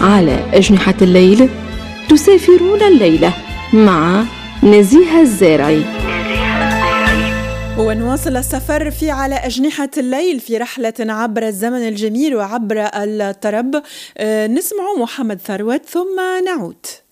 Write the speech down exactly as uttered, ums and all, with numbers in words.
على أجنحة الليل تسافرون الليلة مع نزيهة الزارعي. ونواصل السفر في على أجنحة الليل في رحلة عبر الزمن الجميل وعبر الطرب. نسمع محمد ثروت ثم نعود.